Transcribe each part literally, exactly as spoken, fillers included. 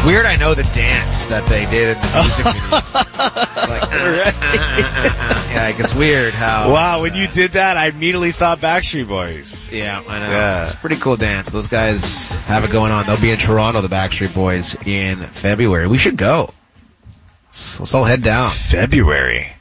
It's weird I know the dance that they did in the music video. Like, uh, uh, uh, uh. Yeah, like it's weird how... Wow, when you did that, I immediately thought Backstreet Boys. Yeah, I know. Yeah. It's a pretty cool dance. Those guys have it going on. They'll be in Toronto, the Backstreet Boys, in February. We should go. Let's, let's all head down. February?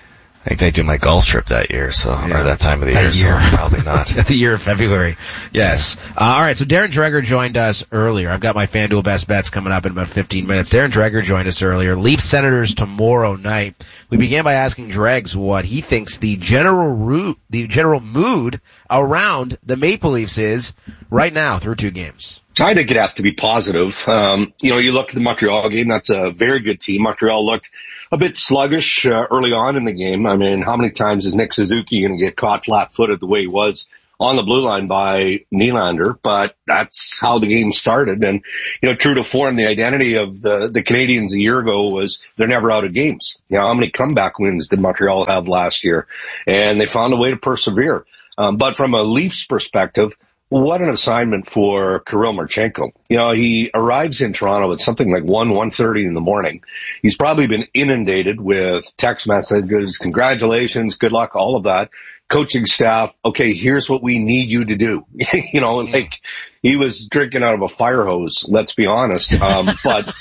I think they do my golf trip that year, so, Yeah. or that time of the That year, year. so probably not. The year of February. Yes. Uh, all right, so Darren Dreger joined us earlier. I've got my FanDuel best bets coming up in about fifteen minutes. Darren Dreger joined us earlier. Leafs Senators tomorrow night. We began by asking Dregs what he thinks the general root, the general mood around the Maple Leafs is right now through two games. I think it has to be positive. Um, you know, you look at the Montreal game, that's a very good team. Montreal looked a bit sluggish uh, early on in the game. I mean, how many times is Nick Suzuki going to get caught flat-footed the way he was on the blue line by Nylander? But that's how the game started. And, you know, true to form, the identity of the, the Canadians a year ago was they're never out of games. You know, how many comeback wins did Montreal have last year? And they found a way to persevere. Um, but from a Leafs perspective, what an assignment for Kirill Marchenko. You know, he arrives in Toronto at something like one, one thirty in the morning. He's probably been inundated with text messages, congratulations, good luck, all of that. Coaching staff, okay, here's what we need you to do. You know, like, he was drinking out of a fire hose, let's be honest. Um, but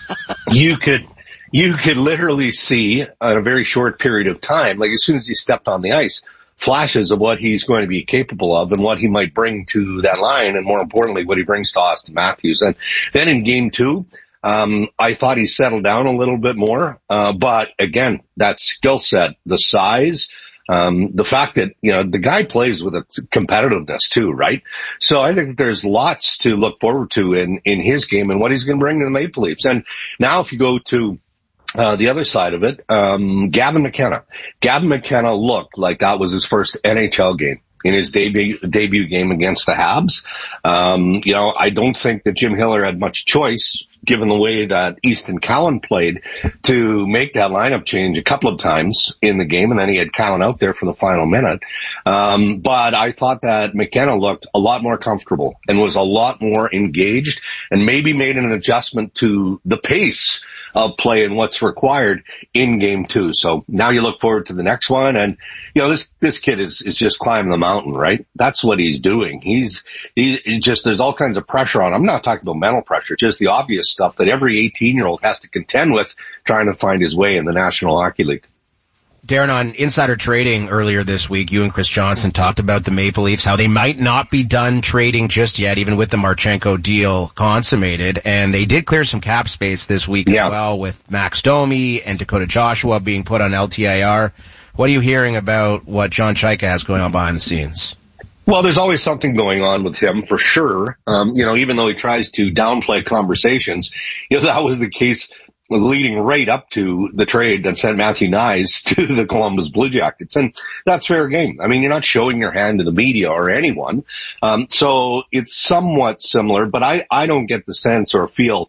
you could, you could literally see in a very short period of time, like as soon as he stepped on the ice, flashes of what he's going to be capable of and what he might bring to that line, and more importantly, what he brings to Austin Matthews. And then in game two, um, I thought he settled down a little bit more. Uh, but again, that skill set, the size, um, the fact that, you know, the guy plays with a competitiveness too, right? So I think there's lots to look forward to in, in his game and what he's going to bring to the Maple Leafs. And now if you go to Uh, the other side of it, um, Gavin McKenna. Gavin McKenna looked like that was his first N H L game in his debut, debut game against the Habs. Um, you know, I don't think that Jim Hiller had much choice, given the way that Easton Cowan played, to make that lineup change a couple of times in the game, and then he had Cowan out there for the final minute. Um, but I thought that McKenna looked a lot more comfortable and was a lot more engaged and maybe made an adjustment to the pace of play and what's required in game two. So now you look forward to the next one. And, you know, this, this kid is, is just climbing the mountain, right? That's what he's doing. He's, he, he just, there's all kinds of pressure on him. I'm not talking about mental pressure, just the obvious stuff that every eighteen year old has to contend with trying to find his way in the National Hockey League. Darren, on Insider Trading earlier this week, you and Chris Johnson talked about the Maple Leafs, how they might not be done trading just yet, even with the Marchenko deal consummated. And they did clear some cap space this week yeah. as well, with Max Domi and Dakota Joshua being put on L T I R. What are you hearing about what John Chaika has going on behind the scenes? Well, there's always something going on with him, for sure. Um, you know, even though he tries to downplay conversations, you know, that was the case leading right up to the trade that sent Matthew Knies to the Columbus Blue Jackets. And that's fair game. I mean, you're not showing your hand to the media or anyone. Um, so it's somewhat similar, but I, I don't get the sense or feel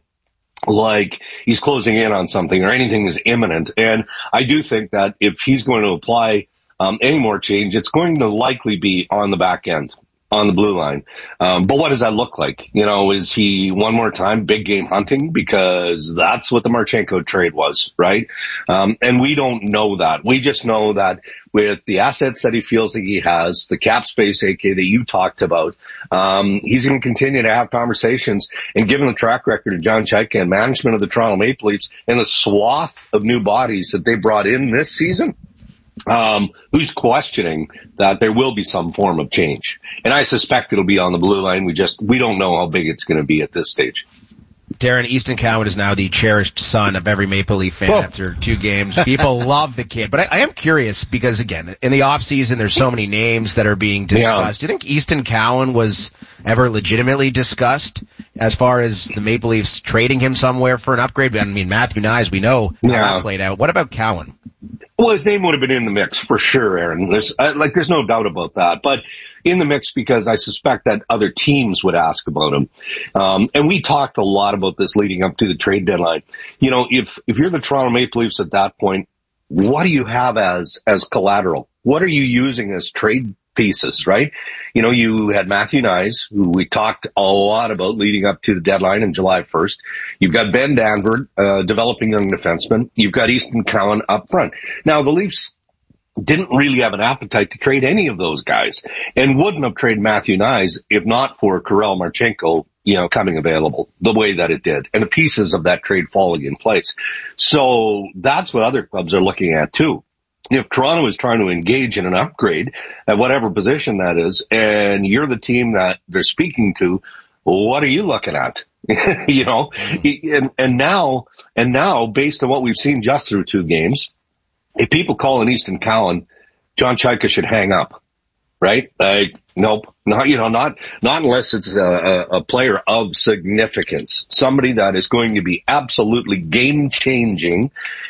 like he's closing in on something or anything is imminent. And I do think that if he's going to apply um, any more change, it's going to likely be on the back end, on the blue line. Um, but what does that look like? You know, is he one more time big game hunting? Because that's what the Marchenko trade was, right? Um, and we don't know that. We just know that with the assets that he feels like he has, the cap space, A K, that you talked about, um, he's going to continue to have conversations. And given the track record of John Chaika and management of the Toronto Maple Leafs and the swath of new bodies that they brought in this season, Um, who's questioning that there will be some form of change? And I suspect it'll be on the blue line. We just, we don't know how big it's going to be at this stage. Darren, Easton Cowan is now the cherished son of every Maple Leaf fan oh. after two games. People love the kid. But I, I am curious because, again, in the offseason, there's so many names that are being discussed. Yeah. Do you think Easton Cowan was ever legitimately discussed as far as the Maple Leafs trading him somewhere for an upgrade? I mean, Matthew Knies, we know how yeah. that played out. What about Cowan? Well, his name would have been in the mix for sure, Aaron. There's, uh, like, there's no doubt about that. But in the mix because I suspect that other teams would ask about him. Um, and we talked a lot about this leading up to the trade deadline. You know, if, if you're the Toronto Maple Leafs at that point, what do you have as, as collateral? What are you using as trade pieces, right? You know, you had Matthew Nyes, who we talked a lot about leading up to the deadline on July first. You've got Ben Danford, uh, developing young defenseman. You've got Easton Cowan up front. Now, the Leafs didn't really have an appetite to trade any of those guys and wouldn't have traded Matthew Nyes if not for Karel Marchenko, you know, coming available the way that it did and the pieces of that trade falling in place. So that's what other clubs are looking at too. If Toronto is trying to engage in an upgrade at whatever position that is, and you're the team that they're speaking to, what are you looking at? you know, and, and now, and now based on what we've seen just through two games, if people call an Easton Cowan, John Chayka should hang up, right? Like, nope, not, you know, not, not unless it's a, a player of significance, somebody that is going to be absolutely game changing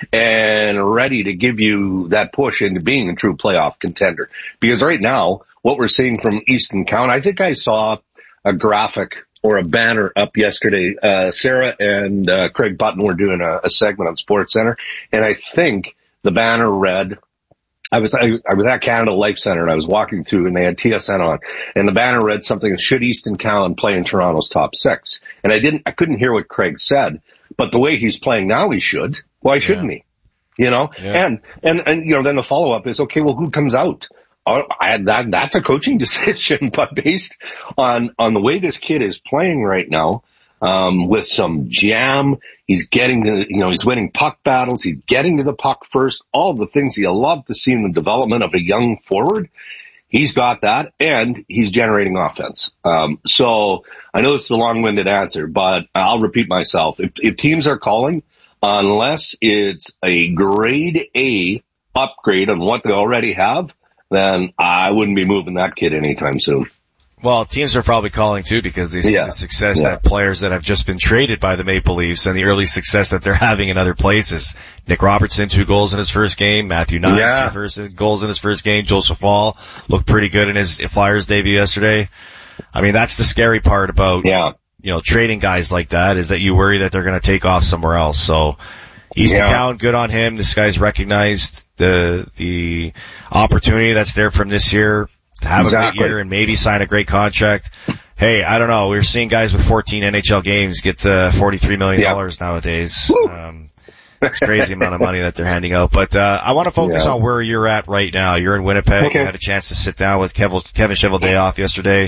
and ready to give you that push into being a true playoff contender. Because right now, what we're seeing from Easton Cowan, I think I saw a graphic or a banner up yesterday. Uh, Sarah and uh, Craig Button were doing a, a segment on SportsCenter, and I think the banner read, I was, I, I was at Canada Life Center and I was walking through and they had T S N on and the banner read something, should Easton Cowan play in Toronto's top six? And I didn't, I couldn't hear what Craig said, but the way he's playing now he should. Why shouldn't yeah. he? You know, yeah. and, and, and, you know, then the follow up is, okay, well, who comes out? Oh, I, that, that's a coaching decision, but based on, on the way this kid is playing right now, Um, with some jam, he's getting to, you know, he's winning puck battles, he's getting to the puck first, all the things you love to see in the development of a young forward. He's got that, and he's generating offense. Um, so I know this is a long-winded answer, but I'll repeat myself. If, if teams are calling, unless it's a grade A upgrade on what they already have, then I wouldn't be moving that kid anytime soon. Well, teams are probably calling too because they see yeah. the success yeah. that players that have just been traded by the Maple Leafs and the early success that they're having in other places. Nick Robertson, two goals in his first game. Matthew Nyes, yeah. two first goals in his first game. Joseph Woll looked pretty good in his Flyers debut yesterday. I mean, that's the scary part about, yeah. you know, trading guys like that is that you worry that they're going to take off somewhere else. So, Easton yeah. Cowan, good on him. This guy's recognized the, the opportunity that's there from this year. To have exactly. a great year and maybe sign a great contract. Hey, I don't know. We're seeing guys with fourteen N H L games get uh, forty-three million dollars yeah. nowadays. Um, it's a crazy amount of money that they're handing out. But uh, I want to focus yeah. on where you're at right now. You're in Winnipeg. Okay. You had a chance to sit down with Kevin, Kevin Cheveldayoff yesterday.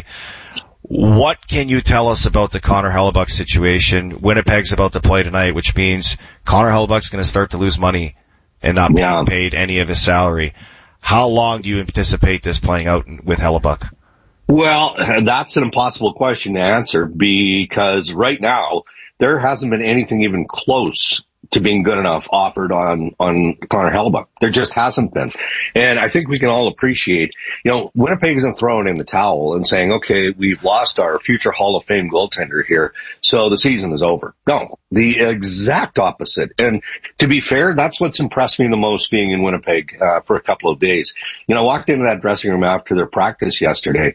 What can you tell us about the Connor Hellebuyck situation? Winnipeg's about to play tonight, which means Connor Hellebuck's going to start to lose money and not being yeah. paid any of his salary. How long do you anticipate this playing out with Hellebuyck? Well, that's an impossible question to answer because right now there hasn't been anything even close to being good enough offered on, on Connor Hellebuyck. There just hasn't been. And I think we can all appreciate, you know, Winnipeg isn't throwing in the towel and saying, okay, we've lost our future Hall of Fame goaltender here, so the season is over. No, the exact opposite. And to be fair, that's what's impressed me the most being in Winnipeg, uh, for a couple of days. You know, I walked into that dressing room after their practice yesterday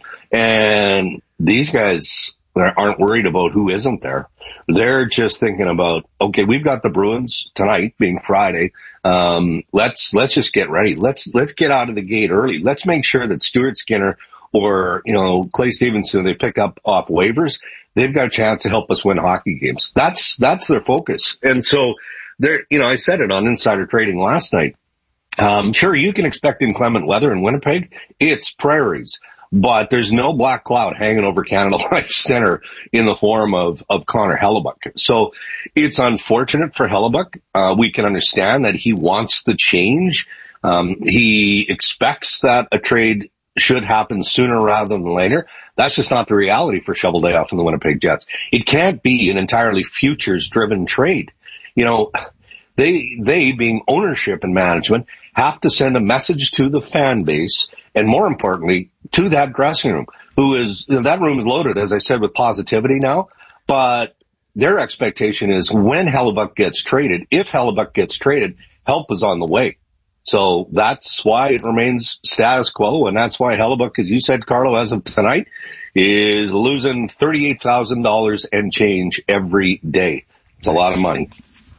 and these guys aren't worried about who isn't there. They're just thinking about, okay, we've got the Bruins tonight being Friday. Um, let's, let's just get ready. Let's, let's get out of the gate early. Let's make sure that Stuart Skinner or, you know, Clay Stevenson, they pick up off waivers. They've got a chance to help us win hockey games. That's, that's their focus. And so they're, you know, I said it on Insider Trading last night. Um, sure, you can expect inclement weather in Winnipeg. It's prairies. But there's no black cloud hanging over Canada Life Center in the form of, of Connor Hellebuyck. So it's unfortunate for Hellebuyck. Uh, we can understand that he wants the change. Um, he expects that a trade should happen sooner rather than later. That's just not the reality for Cheveldayoff and the Winnipeg Jets. It can't be an entirely futures-driven trade. You know, they, they being ownership and management have to send a message to the fan base and more importantly to that dressing room who is, you know, that room is loaded, as I said, with positivity now, but their expectation is when Hellebuyck gets traded, if Hellebuyck gets traded, help is on the way. So that's why it remains status quo, and that's why Hellebuyck, as you said, Carlo, as of tonight, is losing thirty-eight thousand dollars and change every day. It's a lot of money.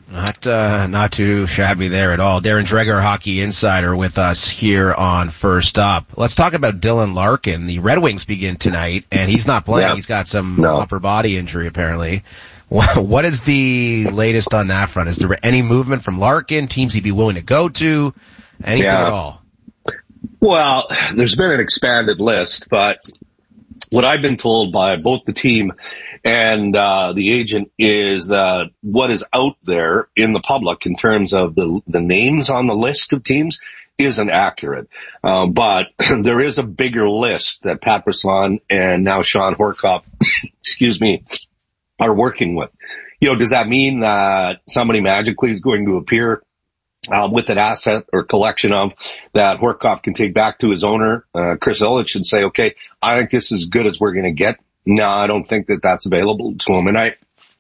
Not, uh, not too shabby there at all. Darren Dreger, hockey insider, with us here on First Up. Let's talk about Dylan Larkin. The Red Wings begin tonight, and he's not playing. Yeah. He's got some no. upper body injury, apparently. What is the latest on that front? Is there any movement from Larkin? Teams he'd be willing to go to? Anything yeah. at all? Well, there's been an expanded list, but what I've been told by both the team and uh the agent is that what is out there in the public in terms of the the names on the list of teams isn't accurate. Uh, but there is a bigger list that Pat Brisson and now Sean Horcoff, excuse me, are working with. You know, does that mean that somebody magically is going to appear Um, with an asset or collection of that Horcoff can take back to his owner, uh, Chris Ilitch, and say, okay, I think this is as good as we're going to get. No, I don't think that that's available to him. And I,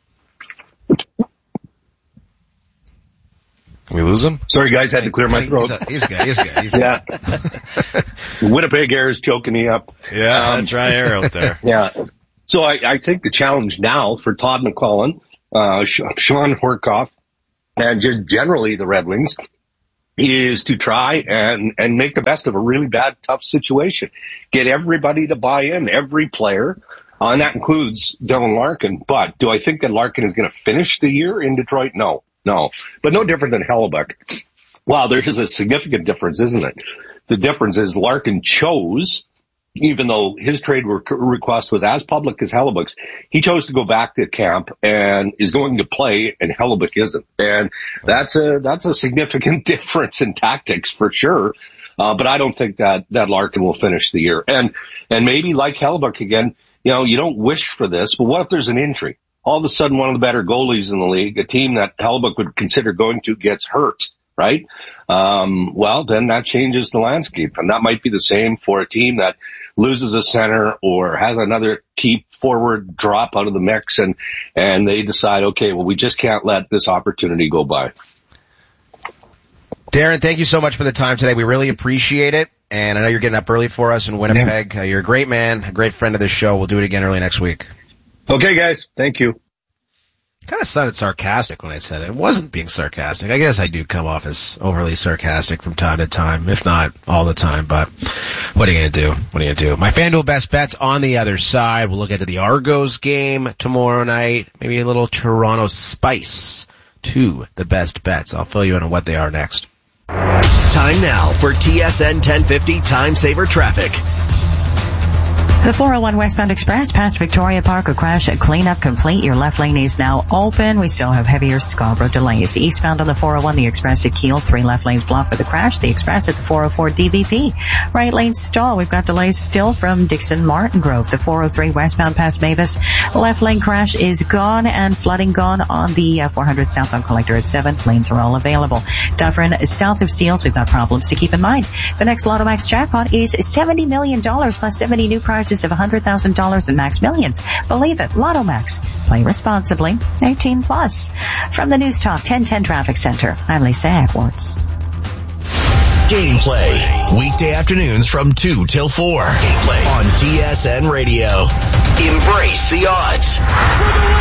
we lose him? Sorry guys, had to clear my throat. He's, a, he's good, he's good, he's good. Yeah. Winnipeg Air is choking me up. Yeah, um, dry air out there. Yeah. So I, I think the challenge now for Todd McLellan, uh, Sean Horcoff, and just generally the Red Wings is to try and, and make the best of a really bad, tough situation. Get everybody to buy in, every player, uh, and that includes Dylan Larkin. But do I think that Larkin is going to finish the year in Detroit? No, no. But no different than Hellebuyck. Wow, there is a significant difference, isn't it? The difference is Larkin chose, even though his trade re- request was as public as Hellebuyck's, he chose to go back to camp and is going to play, and Hellebuyck isn't. And that's a, that's a significant difference in tactics for sure. Uh, but I don't think that, that Larkin will finish the year. And, and maybe like Hellebuyck again, you know, you don't wish for this, but what if there's an injury? All of a sudden one of the better goalies in the league, a team that Hellebuyck would consider going to, gets hurt, right? Um, well, then that changes the landscape. And that might be the same for a team that loses a center or has another key forward drop out of the mix, and, and they decide, okay, well, we just can't let this opportunity go by. Darren, thank you so much for the time today. We really appreciate it. And I know you're getting up early for us in Winnipeg. Uh, you're a great man, a great friend of the show. We'll do it again early next week. Okay, guys. Thank you. Kind of sounded sarcastic when I said it. It wasn't being sarcastic. I guess I do come off as overly sarcastic from time to time, if not all the time, but what are you going to do? What are you going to do? My FanDuel best bets on the other side. We'll look into the Argos game tomorrow night. Maybe a little Toronto spice to the best bets. I'll fill you in on what they are next. Time now for T S N ten fifty Time Saver Traffic. The four oh one westbound express past Victoria Park, a crash, a cleanup complete. Your left lane is now open. We still have heavier Scarborough delays. Eastbound on the four oh one, the express at Kiel, three left lanes blocked for the crash. The express at the four oh four D V P. Right lane stall. We've got delays still from Dixon Martin Grove. The four oh three westbound past Mavis. Left lane crash is gone and flooding gone on the four hundred southbound collector at seven. Lanes are all available. Dufferin south of Steeles, we've got problems to keep in mind. The next Lotto Max jackpot is seventy million dollars plus seventy new prizes of one hundred thousand dollars in Max Millions. Believe it, Lotto Max. Play responsibly. eighteen plus. From the News Talk ten ten Traffic Center, I'm Lisa Edwards. Gameplay. Weekday afternoons from two till four. Gameplay on T S N Radio. Embrace the odds. For the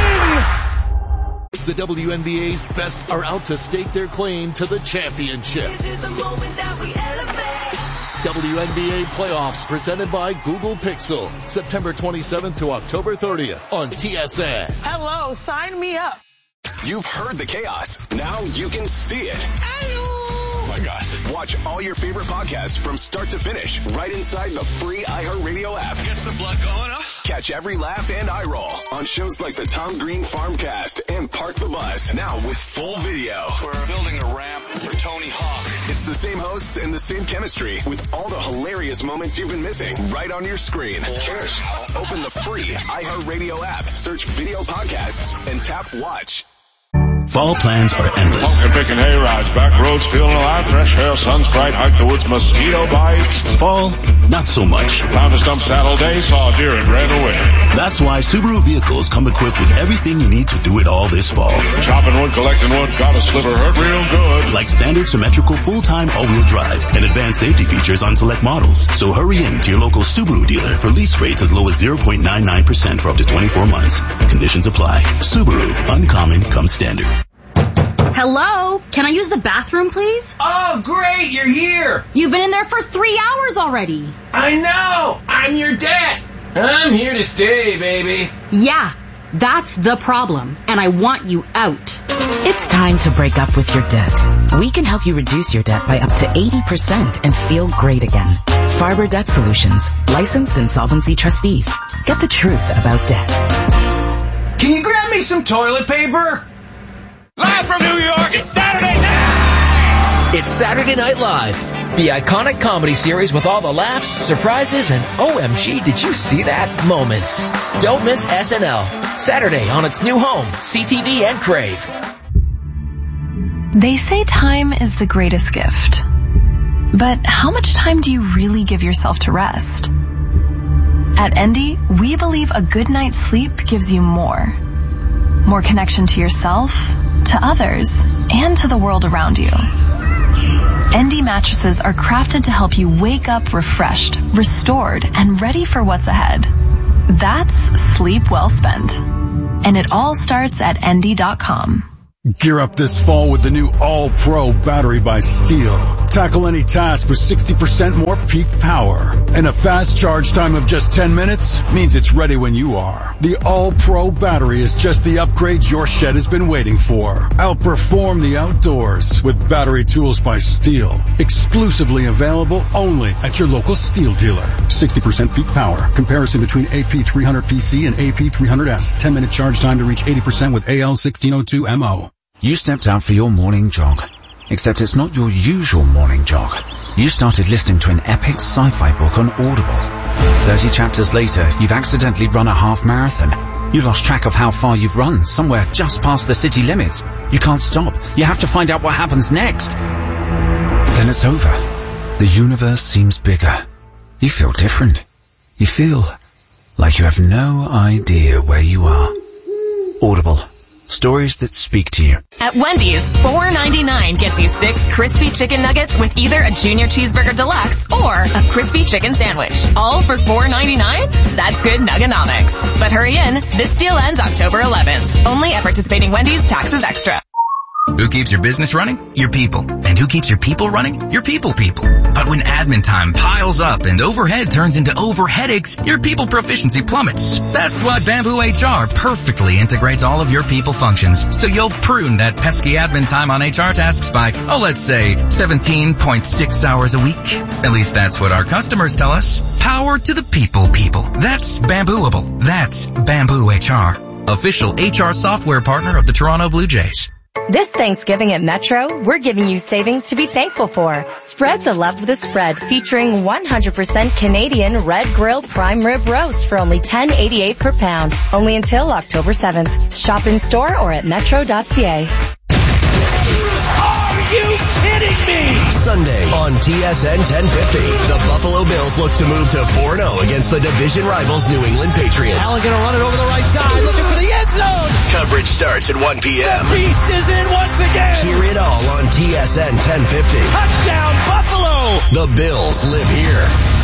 win! The W N B A's best are out to stake their claim to the championship. This is the moment that we elevate. W N B A playoffs presented by Google Pixel. September twenty-seventh to October thirtieth on T S N. Hello, sign me up. You've heard the chaos. Now you can see it. Hello. Oh my gosh. Watch all your favorite podcasts from start to finish right inside the free iHeartRadio app. Gets the blood going, huh? Catch every laugh and eye roll on shows like the Tom Green Farmcast and Park the Bus. Now with full video. We're building a ramp for Tony Hawk. It's the same hosts and the same chemistry with all the hilarious moments you've been missing right on your screen. Cheers. Open the free iHeartRadio app, search video podcasts, and tap watch. Fall plans are endless. Walking, picking hay rides, back roads, feeling alive, fresh air, sun's bright, hike the woods, mosquito bites. Fall, not so much. Found a stump saddle day, saw a deer and ran away. That's why Subaru vehicles come equipped with everything you need to do it all this fall. Chopping wood, collecting wood, got a sliver, hurt real good. Like standard symmetrical full-time all-wheel drive and advanced safety features on select models. So hurry in to your local Subaru dealer for lease rates as low as zero point nine nine percent for up to twenty-four months. Conditions apply. Subaru, uncommon comes standard. Hello? Can I use the bathroom, please? Oh, great, you're here. You've been in there for three hours already. I know. I'm your dad. I'm here to stay, baby. Yeah, that's the problem, and I want you out. It's time to break up with your debt. We can help you reduce your debt by up to eighty percent and feel great again. Farber Debt Solutions, licensed insolvency trustees. Get the truth about debt. Can you grab me some toilet paper? Live from New York, it's Saturday night! It's Saturday Night Live, the iconic comedy series with all the laughs, surprises, and O M G, did you see that moments. Don't miss S N L, Saturday on its new home, C T V and Crave. They say time is the greatest gift. But how much time do you really give yourself to rest? At Endy, we believe a good night's sleep gives you more. More connection to yourself, to others, and to the world around you. Endy mattresses are crafted to help you wake up refreshed, restored, and ready for what's ahead. That's sleep well spent. And it all starts at Endy dot com. Gear up this fall with the new All-Pro battery by Steel. Tackle any task with sixty percent more peak power. And a fast charge time of just ten minutes means it's ready when you are. The All-Pro battery is just the upgrade your shed has been waiting for. Outperform the outdoors with battery tools by Steel. Exclusively available only at your local Steel dealer. sixty percent peak power. Comparison between A P three hundred P C and A P three hundred S. ten minute charge time to reach eighty percent with A L sixteen oh two M O. You stepped out for your morning jog, except it's not your usual morning jog. You started listening to an epic sci-fi book on Audible. Thirty chapters later, you've accidentally run a half marathon. You lost track of how far you've run, somewhere just past the city limits. You can't stop. You have to find out what happens next. Then it's over. The universe seems bigger. You feel different. You feel like you have no idea where you are. Audible. Stories that speak to you. At Wendy's, four ninety-nine gets you six crispy chicken nuggets with either a junior cheeseburger deluxe or a crispy chicken sandwich. All for four ninety-nine? That's good nuggenomics. But hurry in, this deal ends October eleventh. Only at participating Wendy's, taxes extra. Who keeps your business running? Your people. And who keeps your people running? Your people people. But when admin time piles up and overhead turns into over headaches, your people proficiency plummets. That's why Bamboo H R perfectly integrates all of your people functions. So you'll prune that pesky admin time on H R tasks by, oh, let's say seventeen point six hours a week. At least that's what our customers tell us. Power to the people people. That's Bambooable. That's Bamboo H R. Official H R software partner of the Toronto Blue Jays. This Thanksgiving at Metro, we're giving you savings to be thankful for. Spread the love with a spread featuring one hundred percent Canadian Red Grill Prime Rib Roast for only ten eighty-eight per pound. Only until October seventh. Shop in store or at metro dot c a. Are you kidding me? Sunday on T S N ten fifty, the Buffalo Bills look to move to four and oh against the division rivals New England Patriots. Allen gonna run it over the right side, looking for the end zone. Coverage starts at one p.m. The beast is in once again. Hear it all on T S N ten fifty. Touchdown, Buffalo! The Bills live here.